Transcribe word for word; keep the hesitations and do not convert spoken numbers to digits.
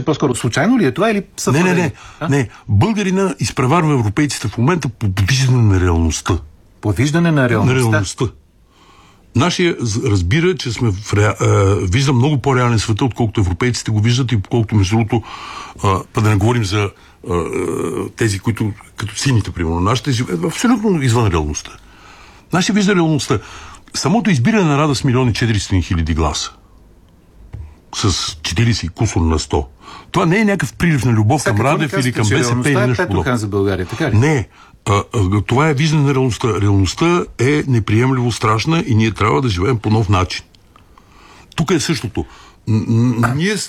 по-скоро случайно ли е това или съвпадение? Не, не, не. не. Българина изпреварва европейците в момента по виждане на реалността. По виждане на реалността? На реалността. Нашия разбира, че сме в ре... вижда много по-реален света, отколкото европейците го виждат и колкото между другото, па да не говорим за а, тези, които като сините, примерно, нашите живеят абсолютно извън реалността. Нашия вижда реалността. Самото избиране на Рада с милиони четиристотин хиляди гласа с четирийсет кусор на сто. Това не е някакъв прилив на любов Сега, към Радев или към БСП или нещо подобно. За България, така ли? Не. А, а, това е виждане на реалността. Реалността е неприемливо страшна и ние трябва да живеем по нов начин. Тук е същото. Н- ние